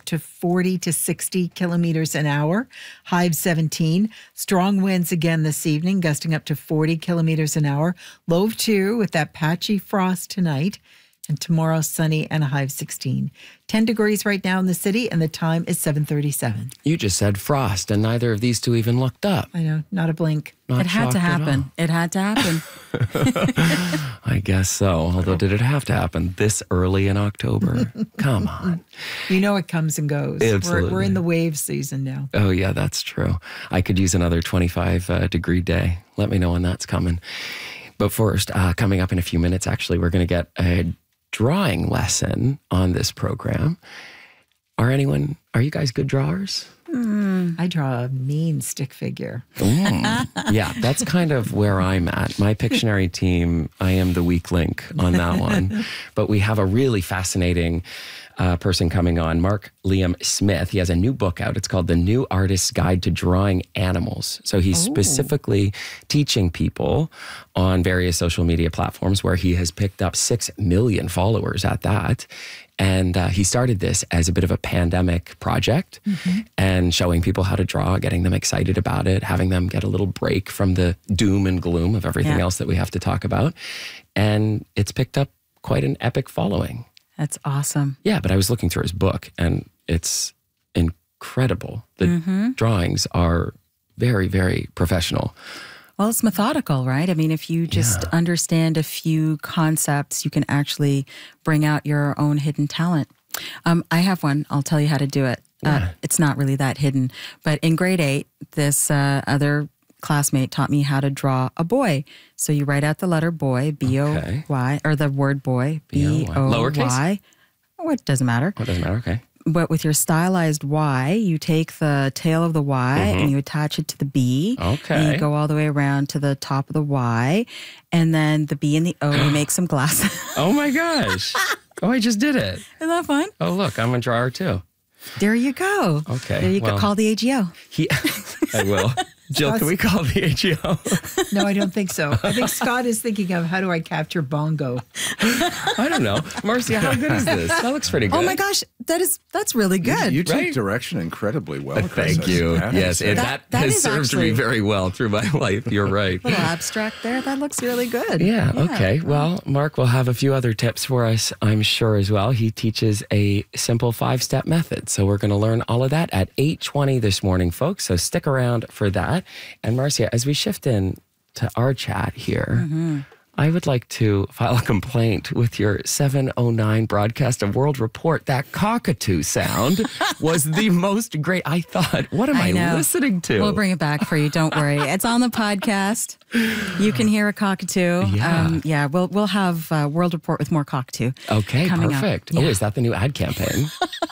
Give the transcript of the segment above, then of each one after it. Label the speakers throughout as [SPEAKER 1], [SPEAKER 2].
[SPEAKER 1] to 40 to 60 kilometers an hour. High of 17. Strong winds again this evening, gusting up to 40 kilometers an hour. Low of 2 with that patchy frost tonight. And tomorrow, sunny and a high of 16. 10 degrees right now in the city, and the time is 7:37.
[SPEAKER 2] You just said frost, and neither of these two even looked up.
[SPEAKER 1] I know, not a blink.
[SPEAKER 2] Not
[SPEAKER 3] It had to
[SPEAKER 2] shocked at
[SPEAKER 3] happen.
[SPEAKER 2] all.
[SPEAKER 3] It had to happen.
[SPEAKER 2] I guess so. Although, did it have to happen this early in October? Come on.
[SPEAKER 1] You know it comes and goes.
[SPEAKER 2] Absolutely.
[SPEAKER 1] We're in the wave season now.
[SPEAKER 2] Oh, yeah, that's true. I could use another 25-degree day. Let me know when that's coming. But first, coming up in a few minutes, actually, we're going to get a drawing lesson on this program. Are you guys good drawers?
[SPEAKER 1] I draw a mean stick figure.
[SPEAKER 2] Yeah, that's kind of where I'm at. My Pictionary team, I am the weak link on that one. But we have a really fascinating person coming on, Mark Liam Smith. He has a new book out. It's called The New Artist's Guide to Drawing Animals. So he's specifically teaching people on various social media platforms where he has picked up 6 million followers at that. And he started this as a bit of a pandemic project and showing people how to draw, getting them excited about it, having them get a little break from the doom and gloom of everything else that we have to talk about. And it's picked up quite an epic following.
[SPEAKER 3] That's awesome.
[SPEAKER 2] Yeah, but I was looking through his book and it's incredible. The drawings are very, very professional.
[SPEAKER 3] Well, it's methodical, right? I mean, if you just understand a few concepts, you can actually bring out your own hidden talent. I have one. I'll tell you how to do it. It's not really that hidden. But in grade 8, this other classmate taught me how to draw a boy. So you write out the letter boy, B-O-Y, or the word boy, B-O-Y.
[SPEAKER 2] Lowercase?
[SPEAKER 3] Oh, it doesn't matter.
[SPEAKER 2] Oh, it doesn't matter, okay.
[SPEAKER 3] But with your stylized Y, you take the tail of the Y and you attach it to the B.
[SPEAKER 2] Okay.
[SPEAKER 3] And you go all the way around to the top of the Y. And then the B and the O, you make some glasses.
[SPEAKER 2] Oh my gosh. Oh, I just did it.
[SPEAKER 3] Isn't that fun?
[SPEAKER 2] Oh, look, I'm a drawer too.
[SPEAKER 3] There you go.
[SPEAKER 2] Okay,
[SPEAKER 3] There you
[SPEAKER 2] well.
[SPEAKER 3] go. Call the AGO.
[SPEAKER 2] I will. Jill, can we call the AGO?
[SPEAKER 1] No, I don't think so. I think Scott is thinking of how do I capture bongo.
[SPEAKER 2] I don't know. Marcia, how good is this? That looks pretty good.
[SPEAKER 3] Oh my gosh, that's really good.
[SPEAKER 4] You take
[SPEAKER 2] Right?
[SPEAKER 4] direction incredibly well, Chris.
[SPEAKER 2] Thank you.
[SPEAKER 4] I have to
[SPEAKER 2] Yes,
[SPEAKER 4] say.
[SPEAKER 2] and that
[SPEAKER 3] That
[SPEAKER 2] has
[SPEAKER 3] is
[SPEAKER 2] served
[SPEAKER 3] actually-
[SPEAKER 2] me very well through my life. You're right.
[SPEAKER 3] A little abstract there. That looks really good.
[SPEAKER 2] Yeah, okay. Well, Mark will have a few other tips for us, I'm sure, as well. He teaches a simple 5-step method. So we're going to learn all of that at 8:20 this morning, folks. So stick around for that. And Marcia, as we shift in to our chat here, I would like to file a complaint with your 7:09 broadcast of World Report. That cockatoo sound was the most great. I thought, what am I
[SPEAKER 3] know.
[SPEAKER 2] listening to?
[SPEAKER 3] We'll bring it back for you. Don't worry. It's on the podcast. You can hear a cockatoo.
[SPEAKER 2] Yeah.
[SPEAKER 3] We'll have World Report with more cockatoo.
[SPEAKER 2] Okay,
[SPEAKER 3] coming up.
[SPEAKER 2] perfect.
[SPEAKER 3] Yeah.
[SPEAKER 2] Oh, is that the new ad campaign?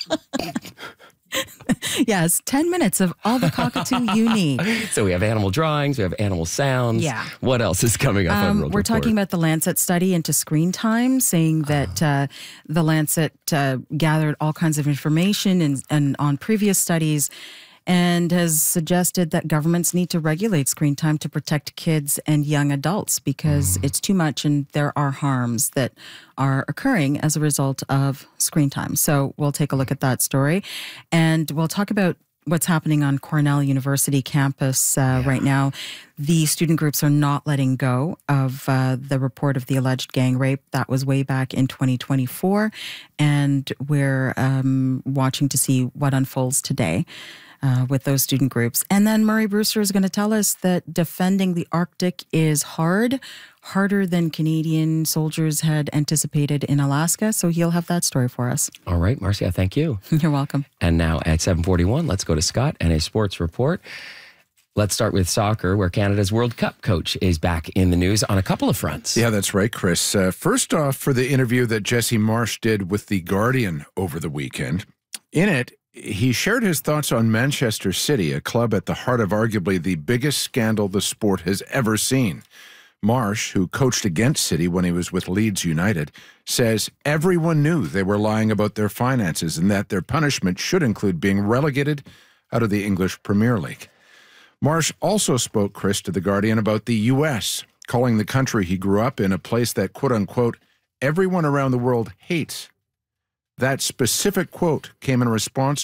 [SPEAKER 3] Yes, 10 minutes of all the cockatoo you need.
[SPEAKER 2] So we have animal drawings, we have animal sounds.
[SPEAKER 3] Yeah.
[SPEAKER 2] What else is coming up on World
[SPEAKER 3] We're
[SPEAKER 2] Report?
[SPEAKER 3] talking about the Lancet study into screen time, saying that the Lancet gathered all kinds of information and on previous studies and has suggested that governments need to regulate screen time to protect kids and young adults because it's too much and there are harms that are occurring as a result of screen time. So we'll take a look at that story and we'll talk about what's happening on Cornell University campus right now. The student groups are not letting go of the report of the alleged gang rape. That was way back in 2024. And we're watching to see what unfolds today with those student groups. And then Murray Brewster is going to tell us that defending the Arctic is harder than Canadian soldiers had anticipated in Alaska. So he'll have that story for us.
[SPEAKER 2] All right, Marcia, thank you.
[SPEAKER 3] You're welcome.
[SPEAKER 2] And now at 7:41, let's go to Scott and a sports report. Let's start with soccer, where Canada's World Cup coach is back in the news on a couple of fronts.
[SPEAKER 4] Yeah, that's right, Chris. First off, for the interview that Jesse Marsh did with The Guardian over the weekend, in it, he shared his thoughts on Manchester City, a club at the heart of arguably the biggest scandal the sport has ever seen. Marsh, who coached against City when he was with Leeds United, says everyone knew they were lying about their finances and that their punishment should include being relegated out of the English Premier League. Marsh also spoke, Chris, to The Guardian about the U.S., calling the country he grew up in a place that, quote-unquote, everyone around the world hates. That specific quote came in response